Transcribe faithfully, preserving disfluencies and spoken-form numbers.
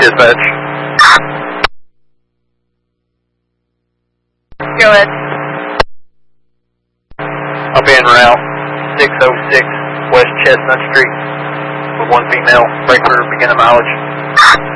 Dispatch. Go ahead. I'll be en route six oh six West Chestnut Street with one female. Breaker beginning mileage.